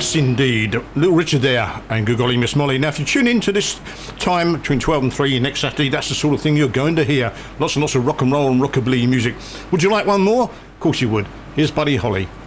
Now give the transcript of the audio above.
Yes, indeed. Little Richard there and Good Golly Miss Molly. Now, if you tune in to this time between 12 and 3 next Saturday, that's the sort of thing you're going to hear. Lots and lots of rock and roll and rockabilly music. Would you like one more? Of course you would. Here's Buddy Holly.